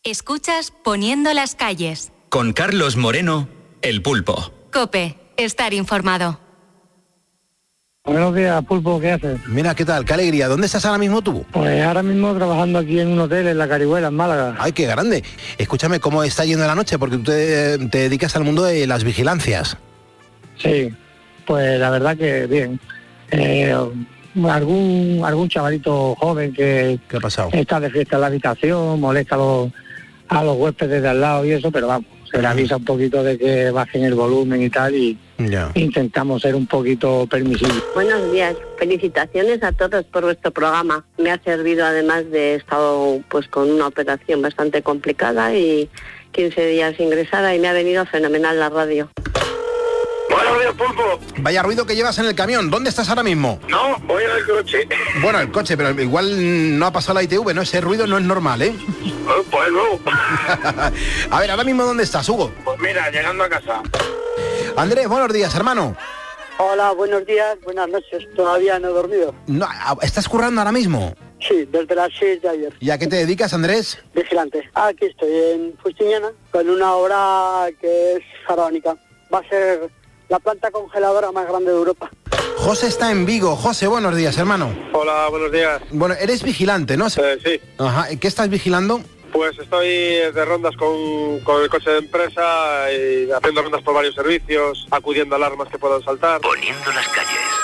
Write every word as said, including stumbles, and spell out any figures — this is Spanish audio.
Escuchas Poniendo las calles. Con Carlos Moreno, El Pulpo. COPE, estar informado. Buenos días, Pulpo, ¿qué haces? Mira, ¿qué tal? Qué alegría. ¿Dónde estás ahora mismo tú? Pues ahora mismo trabajando aquí en un hotel en La Carihuela, en Málaga. Ay, qué grande. Escúchame, ¿cómo está yendo la noche? Porque tú te, te dedicas al mundo de las vigilancias. Sí, pues la verdad que bien. Eh, algún algún chavalito joven que ¿Qué ha pasado? está de fiesta en la habitación, molesta a los, a los huéspedes de al lado y eso, pero vamos, se le avisa un poquito de que bajen el volumen y tal y Ya. intentamos ser un poquito permisivos. Buenos días, felicitaciones a todos por vuestro programa. Me ha servido, además de he estado pues con una operación bastante complicada y quince días ingresada, y me ha venido fenomenal la radio. Buenos días, Pulpo. Vaya ruido que llevas en el camión. ¿Dónde estás ahora mismo? No, voy en el coche. Bueno, el coche, pero igual no ha pasado la I T V, ¿no? Ese ruido no es normal, ¿eh? Oh, pues no. A ver, ahora mismo, ¿dónde estás, Hugo? Pues mira, llegando a casa. Andrés, buenos días, hermano. Hola, buenos días, buenas noches. Todavía no he dormido. No, ¿estás currando ahora mismo? Sí, desde las seis de ayer. ¿Y a qué te dedicas, Andrés? Vigilante. Aquí estoy en Fustiñana con una obra que es faraónica. Va a ser la planta congeladora más grande de Europa. José está en Vigo. José, buenos días, hermano. Hola, buenos días. Bueno, eres vigilante, ¿no? Eh, sí, Ajá. ¿Qué estás vigilando? pues estoy de rondas con, con el coche de empresa y haciendo rondas por varios servicios, acudiendo a alarmas que puedan saltar. Poniendo las calles.